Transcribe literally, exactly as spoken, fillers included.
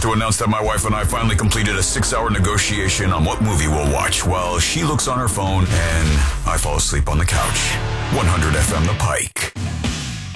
to announce that my wife and I finally completed a six-hour negotiation on what movie we'll watch while she looks on her phone and I fall asleep on the couch. one hundred F M The Pike.